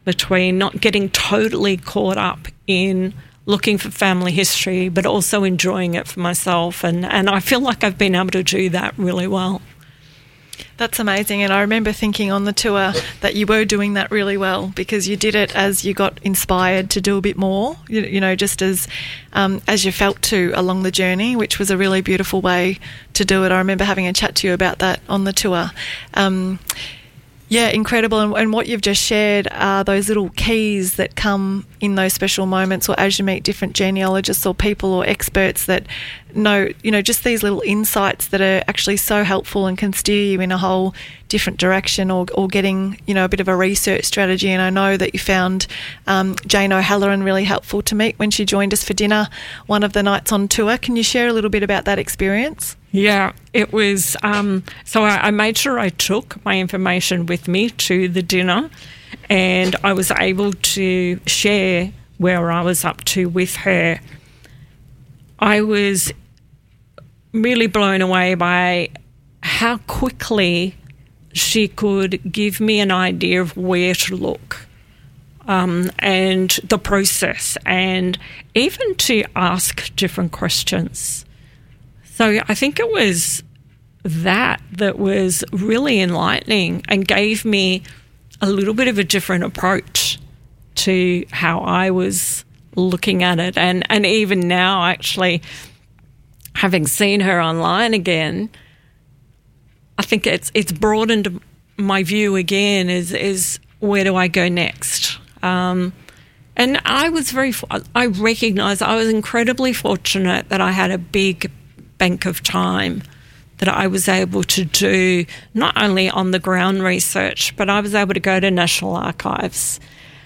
between not getting totally caught up in looking for family history, but also enjoying it for myself. And I feel like I've been able to do that really well. That's amazing. And I remember thinking on the tour that you were doing that really well, because you did it as you got inspired to do a bit more, you know, just as you felt to along the journey, which was a really beautiful way to do it. I remember having a chat to you about that on the tour. Yeah, incredible. And what you've just shared are those little keys that come in those special moments, or as you meet different genealogists or people or experts that know, you know, just these little insights that are actually so helpful and can steer you in a whole different direction, or getting, you know, a bit of a research strategy. And I know that you found Jane O'Halloran really helpful to meet when she joined us for dinner one of the nights on tour. Can you share a little bit about that experience? Yeah, it was, so I made sure I took my information with me to the dinner, and I was able to share where I was up to with her. I was really blown away by how quickly she could give me an idea of where to look, and the process, and even to ask different questions. So I think it was that was really enlightening and gave me a little bit of a different approach to how I was looking at it. And even now, actually, having seen her online again, I think it's broadened my view again, is where do I go next? And I recognise I was incredibly fortunate that I had a big bank of time that I was able to do not only on the ground research, but I was able to go to National Archives,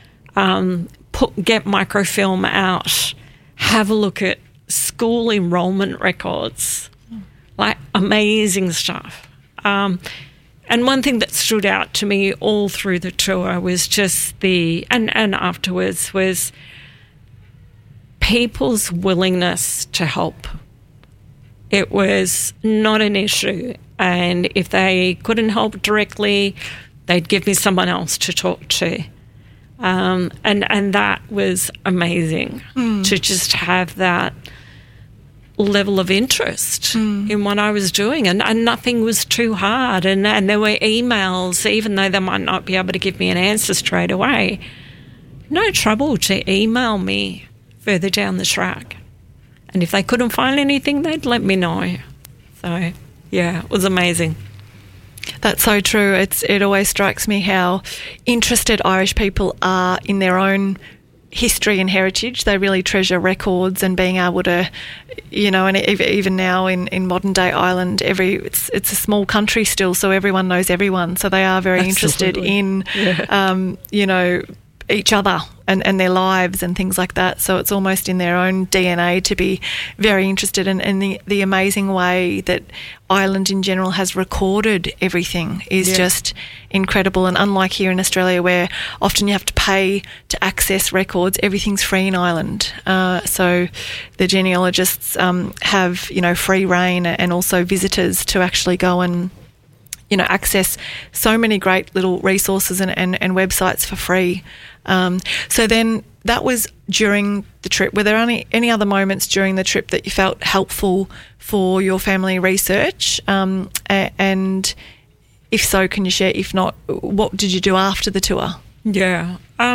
get microfilm out, have a look at school enrolment records, like amazing stuff. And one thing that stood out to me all through the tour was just and afterwards was people's willingness to help. It was not an issue, and if they couldn't help directly, they'd give me someone else to talk to. And that was amazing to just have that level of interest in what I was doing, and nothing was too hard, and there were emails, even though they might not be able to give me an answer straight away, no trouble to email me further down the track. And if they couldn't find anything, they'd let me know. So, yeah, it was amazing. That's so true. It always strikes me how interested Irish people are in their own history and heritage. They really treasure records and being able to, you know, and even now in modern day Ireland, it's a small country still, so everyone knows everyone. So they are very interested in, you know, each other and their lives and things like that. So it's almost in their own DNA to be very interested in the amazing way that Ireland in general has recorded everything is just incredible. And unlike here in Australia, where often you have to pay to access records, everything's free in Ireland. So the genealogists have, you know, free reign, and also visitors to actually go and, you know, access so many great little resources and websites for free. So then that was during the trip. Were there any other moments during the trip that you felt helpful for your family research? And if so, can you share? If not, what did you do after the tour? Yeah.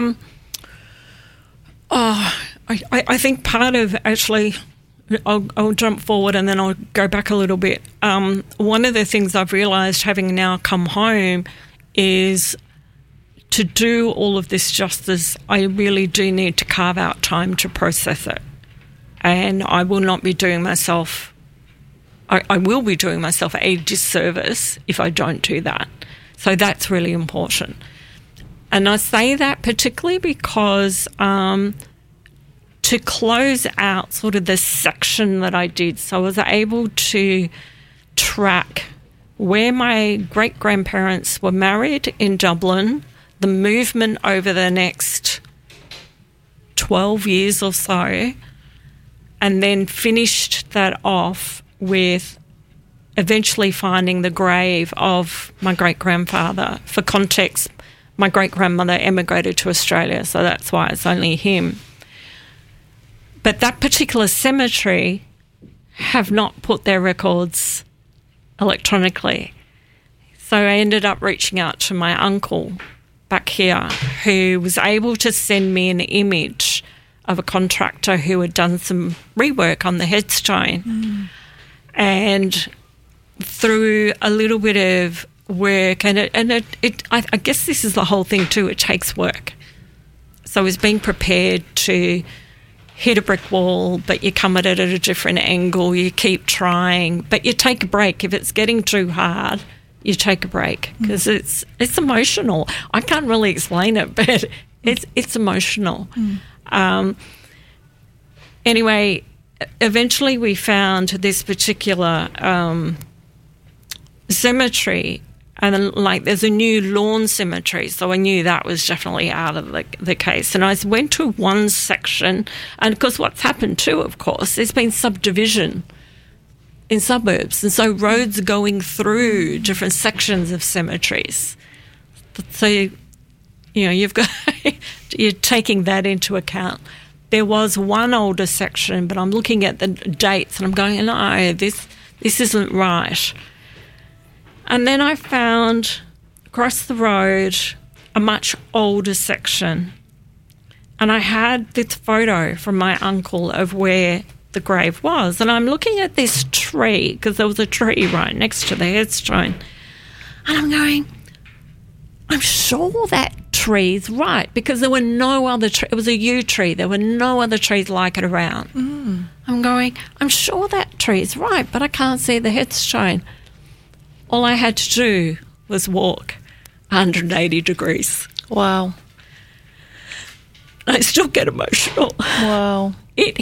I think part of, actually, I'll jump forward and then I'll go back a little bit. One of the things I've realised, having now come home, is to do all of this justice, I really do need to carve out time to process it. And I will not be doing myself, I will be doing myself a disservice if I don't do that. So that's really important. And I say that particularly because to close out sort of the section that I did, so I was able to track where my great-grandparents were married in Dublin, the movement over the next 12 years or so, and then finished that off with eventually finding the grave of my great-grandfather. For context, my great-grandmother emigrated to Australia, so that's why it's only him. But that particular cemetery have not put their records electronically. So I ended up reaching out to my uncle back here, who was able to send me an image of a contractor who had done some rework on the headstone. And through a little bit of work, I guess this is the whole thing too, it takes work. So I was being prepared to hit a brick wall, but you come at it at a different angle, you keep trying, but you take a break. If it's getting too hard, you take a break, because it's emotional. I can't really explain it, but it's emotional. Anyway, eventually we found this particular cemetery, and then, like, there's a new lawn cemetery, so I knew that was definitely out of the case. And I went to one section, and because what's happened too, of course, there's been subdivision in suburbs, and so roads are going through different sections of cemeteries. So you've got you're taking that into account. There was one older section, but I'm looking at the dates and I'm going, no, this isn't right. And then I found across the road a much older section, and I had this photo from my uncle of where the grave was, and I'm looking at this tree, because there was a tree right next to the headstone, and I'm going, I'm sure that tree's right, because there were no other trees. It was a yew tree. There were no other trees like it around. I'm going, I'm sure that tree's right, but I can't see the headstone. All I had to do was walk 180 degrees. Wow. I still get emotional. Wow. It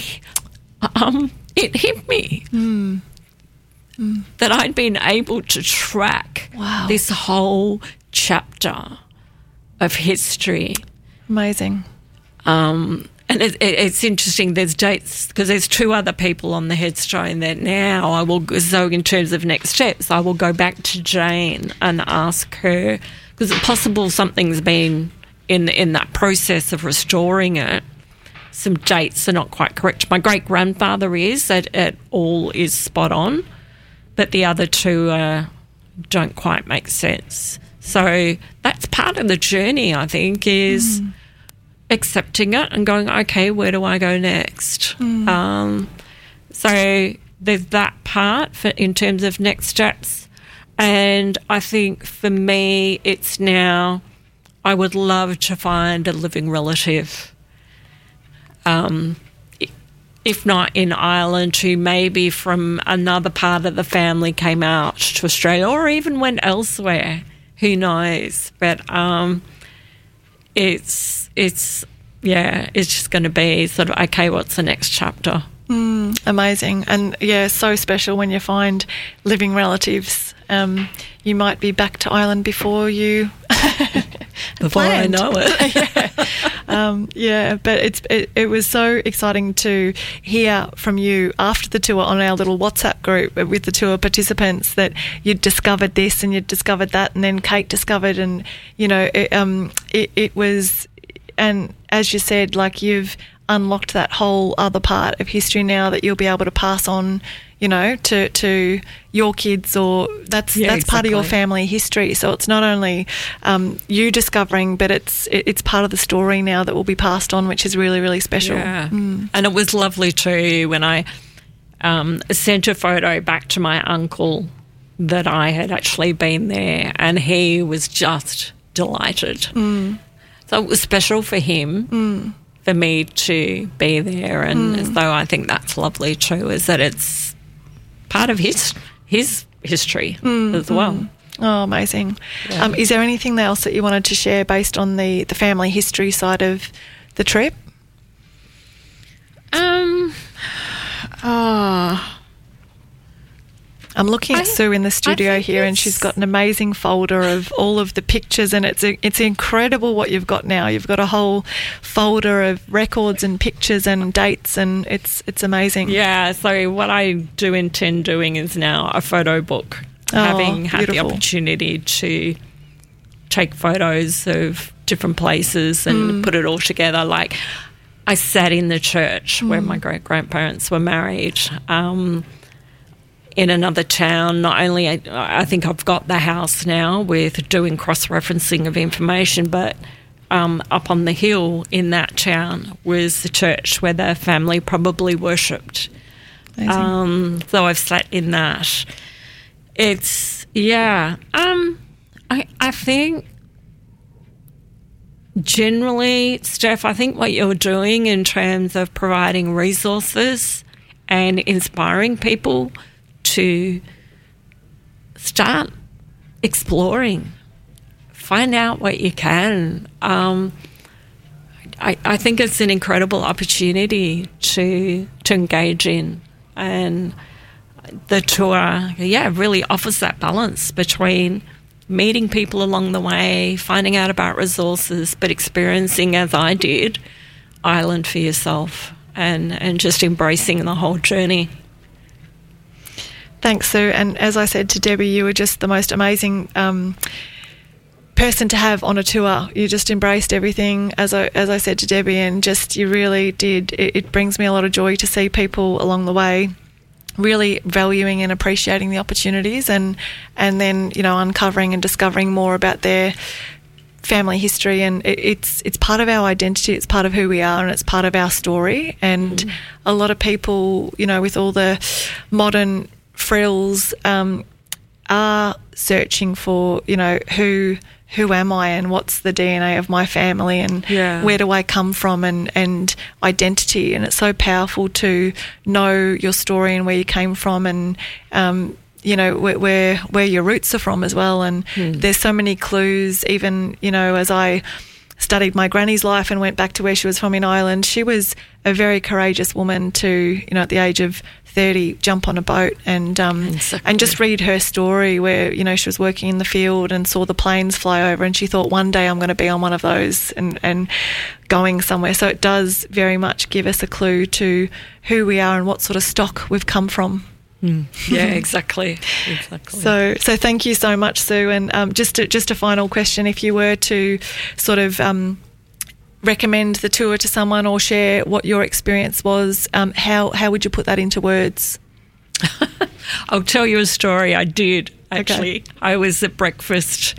hit me that I'd been able to track this whole chapter of history. Amazing. And it's interesting, there's dates, because there's two other people on the headstone that now I will, so in terms of next steps, I will go back to Jane and ask her, because it's possible something's been in that process of restoring it. Some dates are not quite correct. My great-grandfather is, that all is spot on, but the other two don't quite make sense. So that's part of the journey, I think, is accepting it and going, okay, where do I go next? So there's that part in terms of next steps. And I think for me, it's now, I would love to find a living relative, if not in Ireland, who maybe from another part of the family came out to Australia or even went elsewhere. Who knows? But it's just going to be sort of, okay, what's the next chapter? Amazing. And yeah, so special when you find living relatives. You might be back to Ireland before you before I know it. But it was so exciting to hear from you after the tour on our little WhatsApp group with the tour participants that you'd discovered this and you'd discovered that, and then Kate discovered, and it was, and as you said, like, you've unlocked that whole other part of history now that you'll be able to pass on, to your kids, or that's part of your family history. So it's not only you discovering, but it's part of the story now that will be passed on, which is really, really special. Yeah. And it was lovely too when I sent a photo back to my uncle that I had actually been there, and he was just delighted. So it was special for him. For me to be there, and so I think that's lovely too, is that it's part of his history as well. Oh, amazing. Yeah. Is there anything else that you wanted to share based on the family history side of the trip? I'm looking at Sue in the studio here, and she's got an amazing folder of all of the pictures, and it's incredible what you've got now. You've got a whole folder of records and pictures and dates, and it's amazing. Yeah, so what I do intend doing is now a photo book, having had the opportunity to take photos of different places and put it all together. Like, I sat in the church where my great-grandparents were married in another town. Not only, I think I've got the house now with doing cross-referencing of information, but up on the hill in that town was the church where the family probably worshipped. So I've sat in that. It's, I think generally, Steph, I think what you're doing in terms of providing resources and inspiring people to start exploring, find out what you can. I think it's an incredible opportunity to engage in, and the tour, really offers that balance between meeting people along the way, finding out about resources, but experiencing, as I did, Ireland for yourself and just embracing the whole journey. Thanks, Sue. And as I said to Debbie, you were just the most amazing person to have on a tour. You just embraced everything, as I said to Debbie, and just you really did. It brings me a lot of joy to see people along the way really valuing and appreciating the opportunities and then, uncovering and discovering more about their family history. And it's part of our identity, it's part of who we are, and it's part of our story. And a lot of people, with all the modern frills, are searching for, who am I and what's the DNA of my family and where do I come from and identity. And it's so powerful to know your story and where you came from and, where your roots are from as well. And there's so many clues, even, as I studied my granny's life and went back to where she was from in Ireland. She was a very courageous woman to, at the age of 30, jump on a boat and just read her story where, she was working in the field and saw the planes fly over and she thought, one day I'm going to be on one of those and going somewhere. So it does very much give us a clue to who we are and what sort of stock we've come from. Yeah, exactly. So thank you so much, Sue. And just a final question: if you were to sort of recommend the tour to someone or share what your experience was, how would you put that into words? I'll tell you a story. I did actually. Okay. I was at breakfast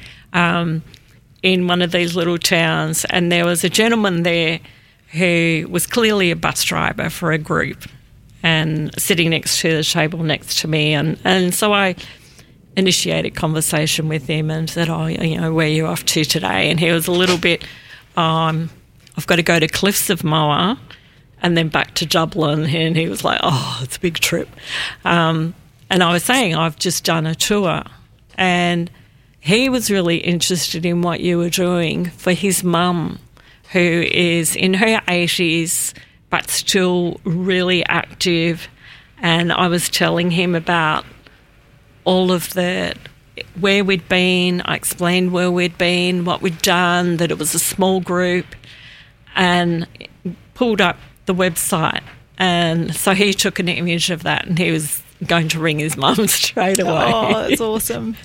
in one of these little towns, and there was a gentleman there who was clearly a bus driver for a group, and sitting next to the table next to me. And so I initiated conversation with him and said, where are you off to today? And he was a little bit, I've got to go to Cliffs of Moher and then back to Dublin. And he was like, it's a big trip. And I was saying, I've just done a tour. And he was really interested in what you were doing for his mum, who is in her 80s, but still really active. And I was telling him about all of where we'd been. I explained where we'd been, what we'd done, that it was a small group, and pulled up the website. And so he took an image of that and he was going to ring his mum straight away. Oh, that's awesome.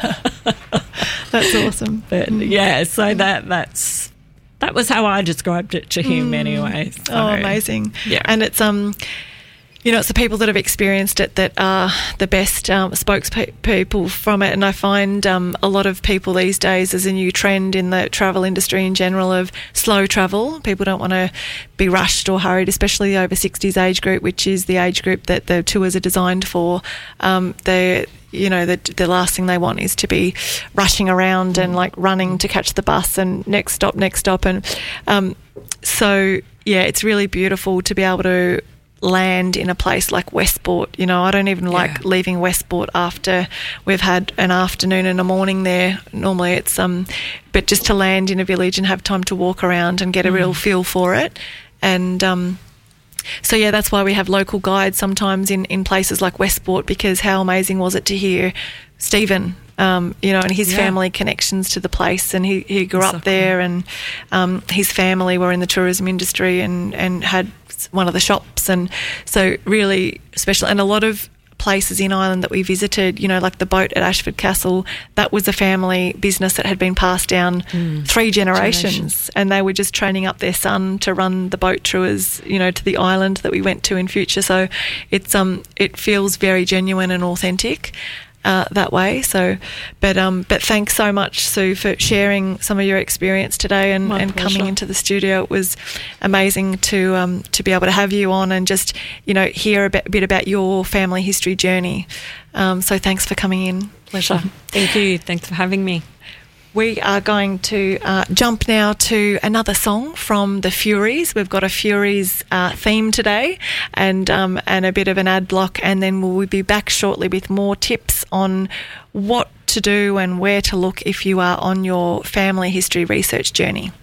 That's awesome. But so that was how I described it to him anyway. So, amazing. Yeah. And it's, it's the people that have experienced it that are the best spokespeople from it. And I find a lot of people these days, there's a new trend in the travel industry in general of slow travel. People don't want to be rushed or hurried, especially the over 60s age group, which is the age group that the tours are designed for. The last thing they want is to be rushing around and like running to catch the bus and next stop. And it's really beautiful to be able to land in a place like Westport. I don't even like leaving Westport after we've had an afternoon and a morning there. Normally it's but just to land in a village and have time to walk around and get a real feel for it. And that's why we have local guides sometimes in places like Westport, because how amazing was it to hear Stephen, and his family connections to the place. And he grew up there, and his family were in the tourism industry and had one of the shops. And so really special. And a lot of places in Ireland that we visited, you know, like the boat at Ashford Castle, that was a family business that had been passed down 3 generations, and they were just training up their son to run the boat tours, you know, to the island that we went to in future. So it's it feels very genuine and authentic that way. So, but thanks so much, Sue, for sharing some of your experience today and coming into the studio. It was amazing to be able to have you on and just, you know, hear a bit about your family history journey. So thanks for coming in. Pleasure. Thank you. Thanks for having me. We are going to jump now to another song from the Furies. We've got a Furies theme today and a bit of an ad block, and then we'll be back shortly with more tips on what to do and where to look if you are on your family history research journey.